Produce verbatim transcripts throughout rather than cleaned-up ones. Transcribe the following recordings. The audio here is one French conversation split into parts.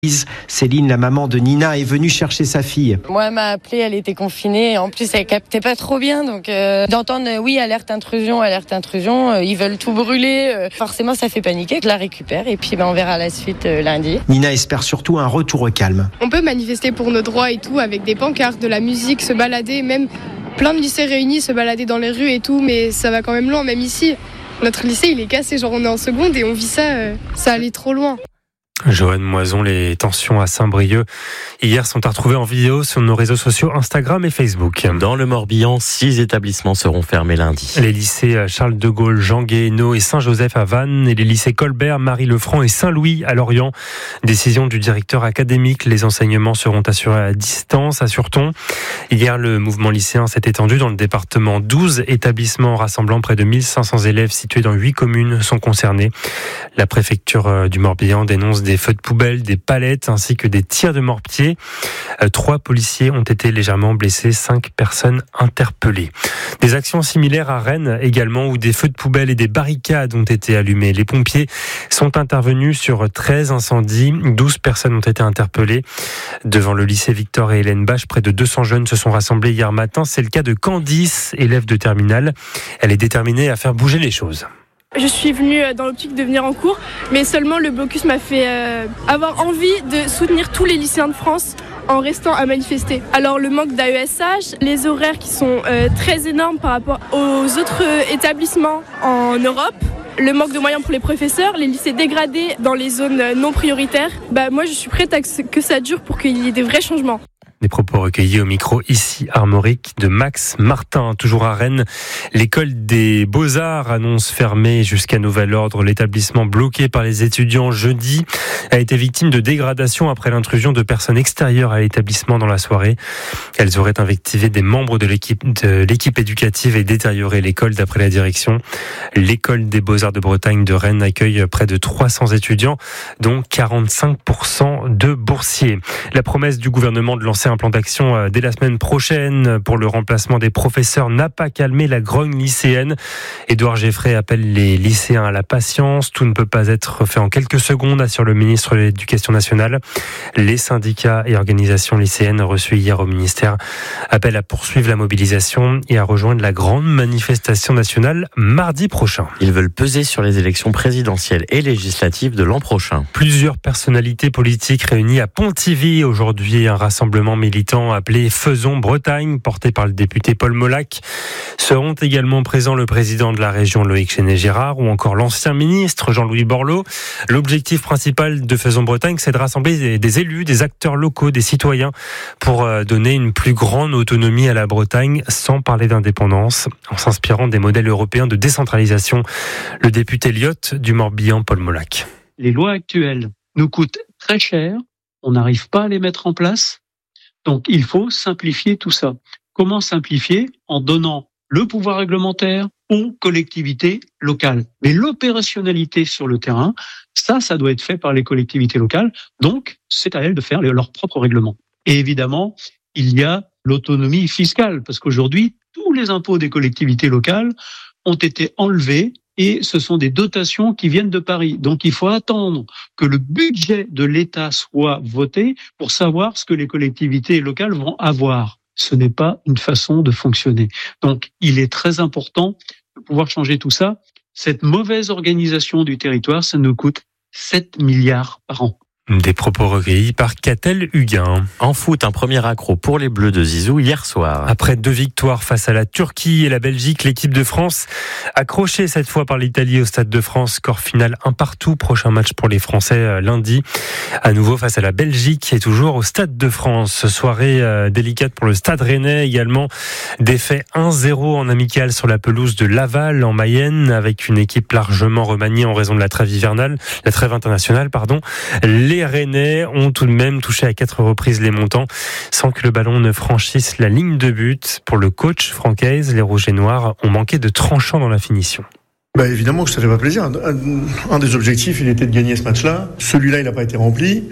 Céline, la maman de Nina, est venue chercher sa fille. Moi, elle m'a appelée, elle était confinée. En plus, elle captait pas trop bien. Donc, euh, d'entendre, euh, oui, alerte intrusion, alerte intrusion, euh, ils veulent tout brûler. Euh, forcément, ça fait paniquer. Je la récupère et puis ben, on verra la suite euh, lundi. Nina espère surtout un retour au calme. On peut manifester pour nos droits et tout, avec des pancartes, de la musique, se balader, même plein de lycées réunis, se balader dans les rues et tout. Mais ça va quand même loin, même ici. Notre lycée, il est cassé. Genre, on est en seconde et on vit ça, euh, ça allait trop loin. Joanne Moison, les tensions à Saint-Brieuc hier sont à retrouver en vidéo sur nos réseaux sociaux Instagram et Facebook. Dans le Morbihan, six établissements seront fermés lundi. Les lycées Charles de Gaulle, Jean Guéhenno et Saint-Joseph à Vannes et les lycées Colbert, Marie-Lefranc et Saint-Louis à Lorient. Décision du directeur académique, les enseignements seront assurés à distance, assure-t-on. Hier, le mouvement lycéen s'est étendu dans le département. douze établissements rassemblant près de mille cinq cents élèves situés dans huit communes sont concernés. La préfecture du Morbihan dénonce des feux de poubelle, des palettes ainsi que des tirs de mortier. Trois policiers ont été légèrement blessés, cinq personnes interpellées. Des actions similaires à Rennes également où des feux de poubelle et des barricades ont été allumés. Les pompiers sont intervenus sur treize incendies. douze personnes ont été interpellées. Devant le lycée Victor et Hélène Bache, près de deux cents jeunes se sont rassemblés hier matin. C'est le cas de Candice, élève de terminale. Elle est déterminée à faire bouger les choses. Je suis venue dans l'optique de venir en cours, mais seulement le blocus m'a fait euh, avoir envie de soutenir tous les lycéens de France en restant à manifester. Alors le manque d'A E S H, les horaires qui sont euh, très énormes par rapport aux autres établissements en Europe, le manque de moyens pour les professeurs, les lycées dégradés dans les zones non prioritaires, bah moi je suis prête à que ça dure pour qu'il y ait des vrais changements. Des propos recueillis au micro ici Armorique de Max Martin. Toujours à Rennes, l'école des Beaux-Arts annonce fermer jusqu'à nouvel ordre. L'établissement bloqué par les étudiants jeudi a été victime de dégradation après l'intrusion de personnes extérieures à l'établissement dans la soirée. Elles auraient invectivé des membres de l'équipe, de l'équipe éducative et détérioré l'école d'après la direction. L'école des Beaux-Arts de Bretagne de Rennes accueille près de trois cents étudiants, dont quarante-cinq pour cent de boursiers. La promesse du gouvernement de lancer un plan d'action dès la semaine prochaine pour le remplacement des professeurs n'a pas calmé la grogne lycéenne. Édouard Geffray appelle les lycéens à la patience. Tout ne peut pas être fait en quelques secondes, assure le ministre de l'Éducation nationale. Les syndicats et organisations lycéennes reçus hier au ministère appellent à poursuivre la mobilisation et à rejoindre la grande manifestation nationale mardi prochain. Ils veulent peser sur les élections présidentielles et législatives de l'an prochain. Plusieurs personnalités politiques réunies à Pontivy aujourd'hui, un rassemblement militant appelé Faisons Bretagne, porté par le député Paul Molac. Seront également présents le président de la région Loïc Chenet-Girard ou encore l'ancien ministre Jean-Louis Borloo. L'objectif principal de Faisons Bretagne, c'est de rassembler des élus, des acteurs locaux, des citoyens pour donner une plus grande autonomie à la Bretagne sans parler d'indépendance, en s'inspirant des modèles européens de décentralisation. Le député Lyotte du Morbihan, Paul Molac. Les lois actuelles nous coûtent très cher, on n'arrive pas à les mettre en place. Donc, il faut simplifier tout ça. Comment simplifier? En donnant le pouvoir réglementaire aux collectivités locales. Mais l'opérationnalité sur le terrain, ça, ça doit être fait par les collectivités locales. Donc, c'est à elles de faire leur propre règlement. Et évidemment, il y a l'autonomie fiscale, parce qu'aujourd'hui, tous les impôts des collectivités locales ont été enlevés et ce sont des dotations qui viennent de Paris. Donc, il faut attendre que le budget de l'État soit voté pour savoir ce que les collectivités locales vont avoir. Ce n'est pas une façon de fonctionner. Donc, il est très important de pouvoir changer tout ça. Cette mauvaise organisation du territoire, ça nous coûte sept milliards par an. Des propos recueillis par Catel Huguin. En foot, un premier accro pour les Bleus de Zizou hier soir. Après deux victoires face à la Turquie et la Belgique, l'équipe de France, accrochée cette fois par l'Italie au Stade de France, score final un partout. Prochain match pour les Français lundi, à nouveau face à la Belgique et toujours au Stade de France. Soirée euh, délicate pour le Stade Rennais également. Défait un zéro en amical sur la pelouse de Laval en Mayenne, avec une équipe largement remaniée en raison de la trêve hivernale, la trêve internationale, pardon. Les Rennais ont tout de même touché à quatre reprises les montants sans que le ballon ne franchisse la ligne de but. Pour le coach Francaise, les Rouges et Noirs ont manqué de tranchant dans la finition. Bah évidemment que ça fait pas plaisir. Un, un des objectifs, il était de gagner ce match-là. Celui-là, il n'a pas été rempli.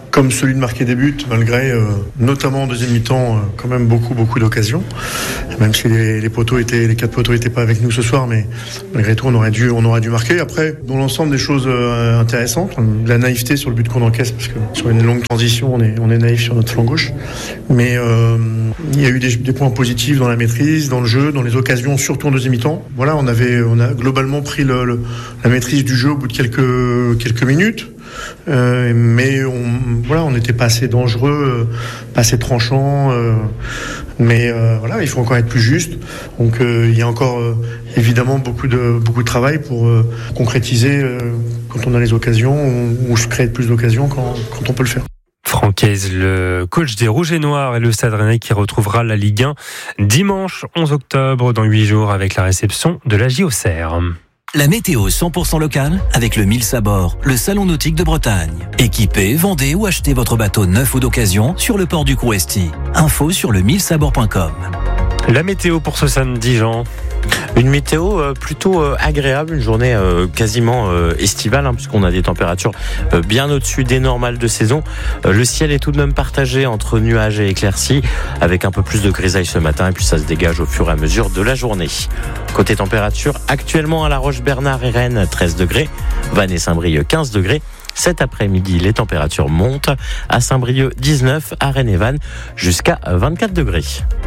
comme celui de marquer des buts, malgré, euh, notamment en deuxième mi-temps, euh, quand même beaucoup, beaucoup d'occasions. Même si les, les poteaux étaient, les quatre poteaux n'étaient pas avec nous ce soir, mais malgré tout, on aurait dû, on aurait dû marquer. Après, dans l'ensemble, des choses euh, intéressantes, de la naïveté sur le but qu'on encaisse, parce que sur une longue transition, on est, on est naïf sur notre flanc gauche. Mais euh, il y a eu des, des points positifs dans la maîtrise, dans le jeu, dans les occasions, surtout en deuxième mi-temps. Voilà, on avait, on a globalement pris le, le, la maîtrise du jeu au bout de quelques, quelques minutes. Euh, mais on, voilà, on n'était pas assez dangereux, euh, pas assez tranchant. Euh, mais euh, voilà, il faut encore être plus juste. Donc euh, il y a encore euh, évidemment beaucoup de beaucoup de travail pour euh, concrétiser euh, quand on a les occasions ou, ou se créer plus d'occasions quand, quand on peut le faire. Franck Haise, le coach des Rouges et Noirs, et le Stade Rennais qui retrouvera la Ligue un dimanche onze octobre dans huit jours avec la réception de la J O C R. La météo cent pour cent locale avec le Mille Sabord, le salon nautique de Bretagne. Équipez, vendez ou achetez votre bateau neuf ou d'occasion sur le port du Crouesty. Info sur le mille sabord point com. La météo pour ce samedi, Jean. Une météo euh, plutôt euh, agréable, une journée euh, quasiment euh, estivale, hein, puisqu'on a des températures euh, bien au-dessus des normales de saison. Euh, le ciel est tout de même partagé entre nuages et éclaircies, avec un peu plus de grisaille ce matin, et puis ça se dégage au fur et à mesure de la journée. Côté température, actuellement à La Roche-Bernard et Rennes, treize degrés, Vannes et Saint-Brieuc, quinze degrés. Cet après-midi, les températures montent. À Saint-Brieuc, dix-neuf, à Rennes et Vannes, jusqu'à vingt-quatre degrés.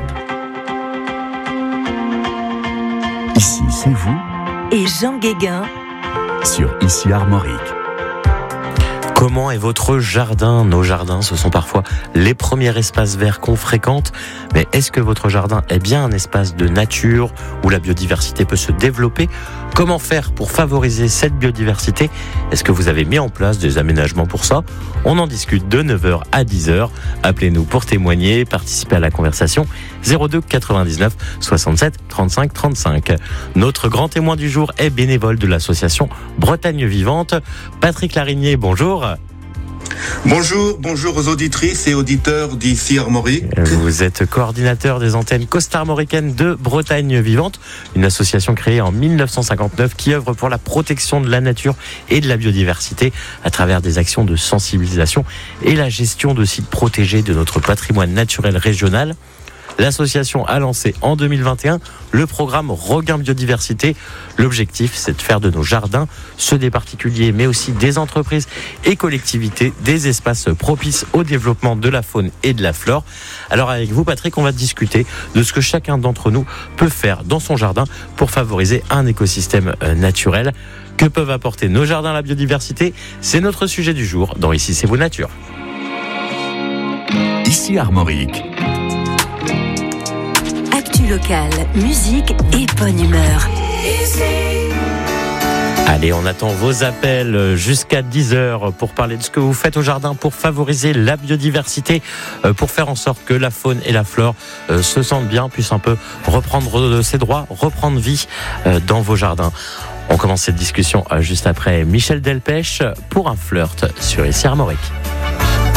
Ici, c'est vous et Jean Guéguin sur Ici Armorique. Comment est votre jardin ? Nos jardins, ce sont parfois les premiers espaces verts qu'on fréquente. Mais est-ce que votre jardin est bien un espace de nature où la biodiversité peut se développer ? Comment faire pour favoriser cette biodiversité ? Est-ce que vous avez mis en place des aménagements pour ça ? On en discute de neuf heures à dix heures. Appelez-nous pour témoigner, participer à la conversation. zéro deux quatre-vingt-dix-neuf soixante-sept trente-cinq trente-cinq. Notre grand témoin du jour est bénévole de l'association Bretagne Vivante. Patrick Larigné, bonjour. Bonjour, bonjour aux auditrices et auditeurs d'Ici Armorique. Vous êtes coordinateur des antennes costarmoricaines de Bretagne Vivante, une association créée en dix-neuf cent cinquante-neuf qui œuvre pour la protection de la nature et de la biodiversité à travers des actions de sensibilisation et la gestion de sites protégés de notre patrimoine naturel régional. L'association a lancé en deux mille vingt et un le programme Regain Biodiversité. L'objectif, c'est de faire de nos jardins, ceux des particuliers, mais aussi des entreprises et collectivités, des espaces propices au développement de la faune et de la flore. Alors avec vous, Patrick, on va discuter de ce que chacun d'entre nous peut faire dans son jardin pour favoriser un écosystème naturel. Que peuvent apporter nos jardins à la biodiversité ? C'est notre sujet du jour dans Ici, c'est vous nature. Ici Armorique. Local, musique et bonne humeur. Allez, on attend vos appels jusqu'à dix heures pour parler de ce que vous faites au jardin pour favoriser la biodiversité, pour faire en sorte que la faune et la flore se sentent bien, puissent un peu reprendre ses droits, reprendre vie dans vos jardins. On commence cette discussion juste après Michel Delpech pour un flirt sur Ici Armorique.